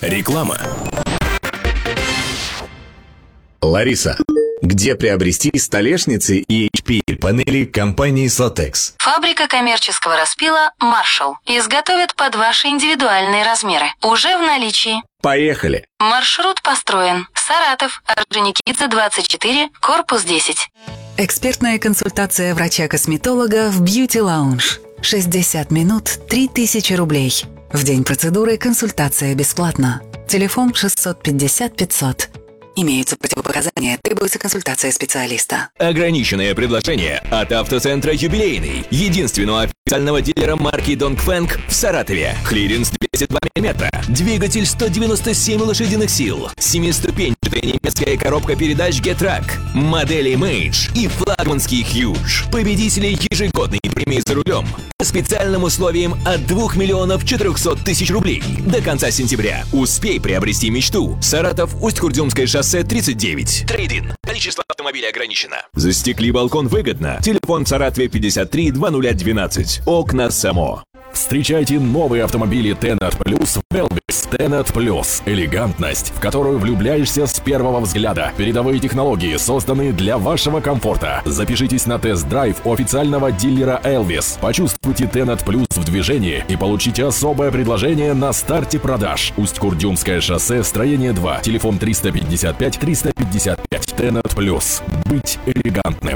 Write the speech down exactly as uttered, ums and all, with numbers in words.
Реклама. Лариса, где приобрести столешницы и эйч пи панели компании Sotex? Фабрика коммерческого распила «Маршалл» изготовит под ваши индивидуальные размеры. Уже в наличии. Поехали! Маршрут построен. Саратов, Орджоникидзе, двадцать четыре, корпус десять. Экспертная консультация врача-косметолога в Beauty Lounge. шестьдесят минут, три тысячи рублей. В день процедуры консультация бесплатна. Телефон шестьсот пятьдесят пятьсот. Имеются противопоказания, требуется консультация специалиста. Ограниченное предложение от автоцентра «Юбилейный», единственного официального дилера марки Dongfeng в Саратове. Клиренс двести два миллиметра, двигатель сто девяносто семь лошадиных сил, семиступенчатая немецкая коробка передач Getrack, модели Mage и флагманский Huge. Победители ежегодной премии за рулем по специальным условиям от двух миллионов четырехсот тысяч рублей до конца сентября. Успей приобрести мечту. Саратов, Усть-Курдюмское шоссе тридцать девять. Трейд-ин. Количество автомобилей ограничено. Застекли балкон выгодно. Телефон в Саратове пятьдесят три двадцать двенадцать. Окна Само. Встречайте новые автомобили Tenat Plus в Elvis. Tenat Plus. Элегантность, в которую влюбляешься с первого взгляда. Передовые технологии, созданные для вашего комфорта. Запишитесь на тест-драйв у официального дилера Elvis. Почувствуйте Tenat Plus в движении и получите особое предложение на старте продаж. Усть-Курдюмское шоссе, строение два. Телефон триста пятьдесят пять триста пятьдесят пять. Tenat Plus. Быть элегантным.